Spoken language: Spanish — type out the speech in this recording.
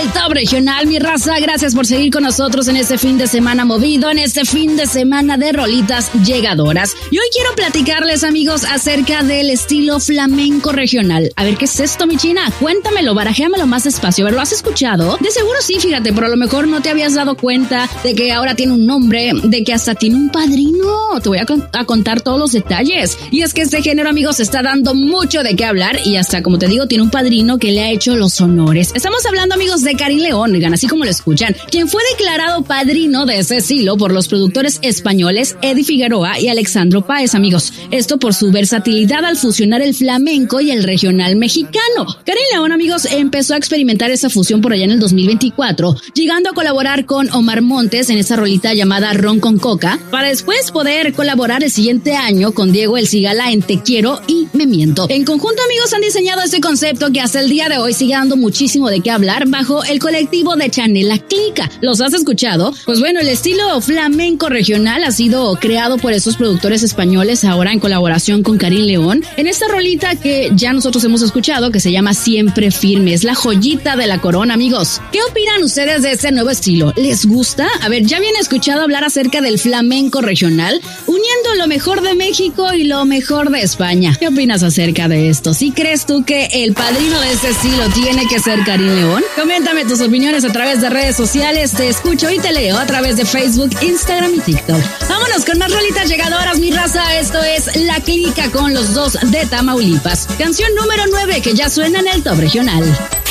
el Top Regional, mi raza. Gracias por seguir con nosotros en este fin de semana movido, en este fin de semana de rolitas llegadoras. Y hoy quiero platicarles, amigos, acerca del estilo flamenco regional. A ver, ¿qué es esto, mi china? Cuéntamelo, barajéamelo más despacio. A ver, ¿lo has escuchado? De seguro sí, fíjate, pero a lo mejor no te habías dado cuenta de que ahora tiene un nombre, de que hasta tiene un padrino. Te voy a contar todos los detalles. Y es que este género, amigos, se está dando mucho de qué hablar y hasta, como te digo, tiene un padrino que le ha hecho los honores. Estamos hablando, amigos, de Karim León, oigan, así como lo escuchan, quien fue declarado padrino de ese estilo por los productores españoles Eddie Figueroa y Alexandro Páez, amigos. Esto por su versatilidad al fusionar el flamenco y el regional mexicano. Karim León, amigos, empezó a experimentar esa fusión por allá en el 2024, llegando a colaborar con Omar Montes en esa rolita llamada Ron con Coca, para después poder colaborar el siguiente año con Diego El Cigala en Te Quiero y Me Miento. En conjunto, amigos, han diseñado este concepto que hasta el día de hoy sigue dando muchísimo de qué hablar bajo el colectivo de Chanel La Clica. ¿Los has escuchado? Pues bueno, el estilo flamenco regional ha sido creado por esos productores españoles ahora en colaboración con Karim León en esta rolita que ya nosotros hemos escuchado, que se llama Siempre Firme. Es la joyita de la corona, amigos. ¿Qué opinan ustedes de este nuevo estilo? ¿Les gusta? A ver, ¿ya habían escuchado hablar acerca del flamenco regional, uniendo lo mejor de México y lo mejor de España? ¿Qué opinas acerca de esto? ¿Sí crees tú que el padrino de este estilo tiene que ser Karim León? Coméntame tus opiniones a través de redes sociales. Te escucho y te leo a través de Facebook, Instagram y TikTok. Vámonos con más rolitas llegadoras, mi raza. Esto es La Clica con los dos de Tamaulipas. Canción número 9 que ya suena en el Top Regional.